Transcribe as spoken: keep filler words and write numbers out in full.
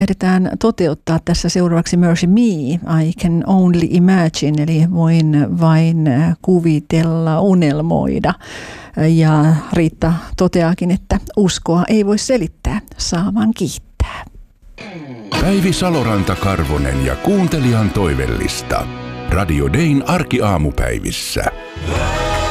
Yritetään toteuttaa tässä seuraavaksi Mercy Me, I can only imagine, eli voin vain kuvitella, unelmoida. Ja Riitta toteakin, että uskoa ei voi selittää, saa vaan kiittää. Päivi Saloranta-Karvonen ja kuuntelijan toivellista. Radio Dayn arkiaamupäivissä.